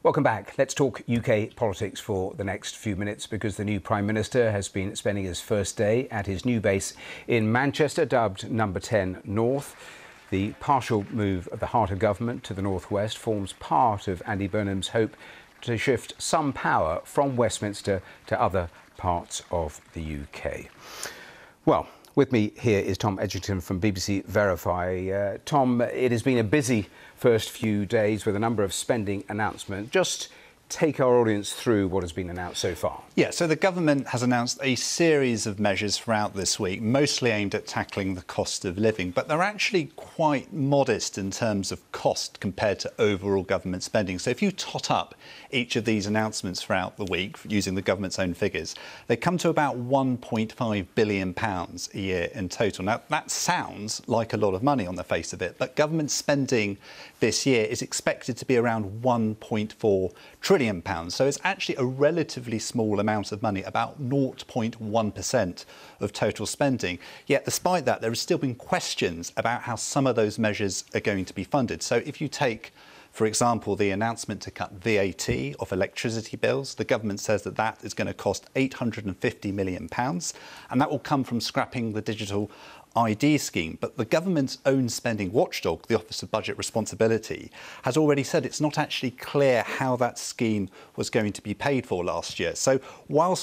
Welcome back. Let's talk UK politics for the next few minutes because the new Prime Minister has been spending his first day at his new base in Manchester, dubbed Number 10 North. The partial move of the heart of government to the northwest forms part of Andy Burnham's hope to shift some power from Westminster to other parts of the UK. Well, with me here is Tom Edgington from BBC Verify. Tom, it has been a busy first few days with a number of spending announcements. Just take our audience through what has been announced so far. Yeah, so the government has announced a series of measures throughout this week, mostly aimed at tackling the cost of living, but they're actually quite modest in terms of cost compared to overall government spending. So if you tot up each of these announcements throughout the week using the government's own figures, they come to about £1.5 billion a year in total. Now, that sounds like a lot of money on the face of it, but government spending this year is expected to be around £1.4 trillion. So it's actually a relatively small amount of money, about 0.1% of total spending. Yet despite that, there has still been questions about how some of those measures are going to be funded. So if you take, for example, the announcement to cut VAT off electricity bills, the government says that that is going to cost £850 million, and that will come from scrapping the digital ID scheme. But the government's own spending watchdog, the Office of Budget Responsibility, has already said it's not actually clear how that scheme was going to be paid for last year. So whilst